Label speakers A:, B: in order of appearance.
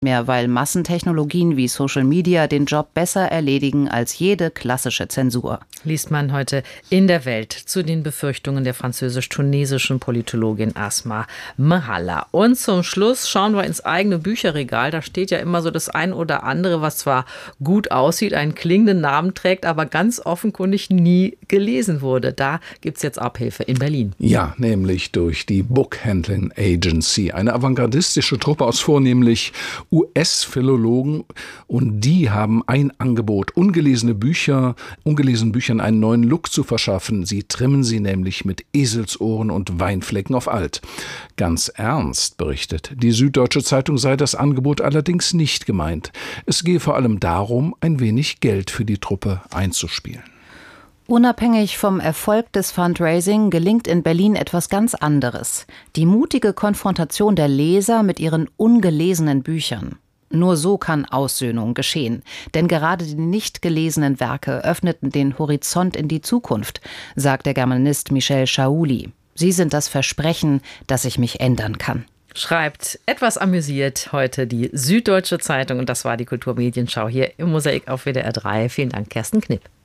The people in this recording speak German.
A: mehr, weil Massentechnologien wie Social Media den Job besser erledigen als jede klassische Zensur.
B: Liest man heute in der Welt zu den Befürchtungen der französisch-tunesischen Politologin Asma Mehala. Und zum Schluss schauen wir ins eigene Bücherregal. Da steht ja immer so das ein oder andere, was zwar gut aussieht, einen klingenden Namen trägt, aber ganz offenkundig nie gelesen wurde. Da gibt es jetzt Abhilfe in Berlin.
C: Ja, nämlich durch die Book Handling Agency, eine avantgardistische Truppe aus vornehmlich US-Philologen, und die haben ein Angebot, ungelesenen Büchern einen neuen Look zu verschaffen. Sie trimmen sie nämlich mit Eselsohren und Weinflecken auf alt. Ganz ernst berichtet die Süddeutsche Zeitung, sei das Angebot allerdings nicht gemeint. Es gehe vor allem darum, ein wenig Geld für die Truppe einzuspielen.
A: Unabhängig vom Erfolg des Fundraising gelingt in Berlin etwas ganz anderes: die mutige Konfrontation der Leser mit ihren ungelesenen Büchern. Nur so kann Aussöhnung geschehen, denn gerade die nicht gelesenen Werke öffneten den Horizont in die Zukunft, sagt der Germanist Michel Schaouli. Sie sind das Versprechen, dass ich mich ändern kann.
B: Schreibt etwas amüsiert heute die Süddeutsche Zeitung, und das war die Kulturmedienschau hier im Mosaik auf WDR 3. Vielen Dank, Kerstin Knipp.